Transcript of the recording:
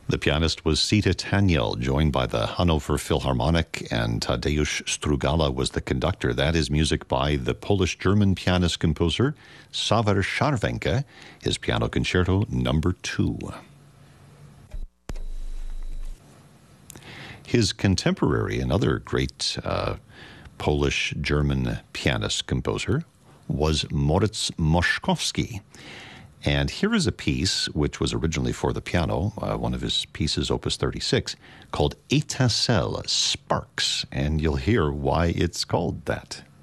The pianist was Sita Tanyel, joined by the Hanover Philharmonic, and Tadeusz Strugala was the conductor. That is music by the Polish-German pianist-composer Sawar Szarwenka, his Piano Concerto No. 2. His contemporary, another great Polish-German pianist-composer, was Moritz Moszkowski. And here is a piece which was originally for the piano, one of his pieces, Opus 36, called Étincelle, Sparks. And you'll hear why it's called that.